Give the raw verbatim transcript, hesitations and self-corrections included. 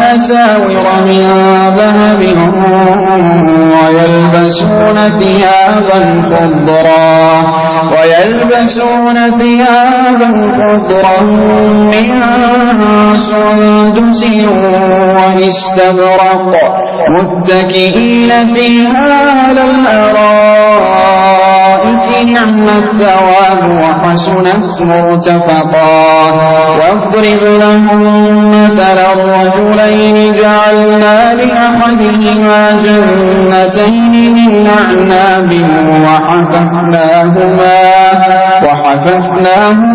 أساور من ذهب ويلبسون ثيابا خضرا ويلبسون ثيابا خضرا من سندس واستبرق متكئين فيها على الأرائك نعم الثواب وحسنت مرتفقا واضرب لهم مثل الرجلين جعلنا لأحدهما جنتين من أعناب وحففناهما وحففناهما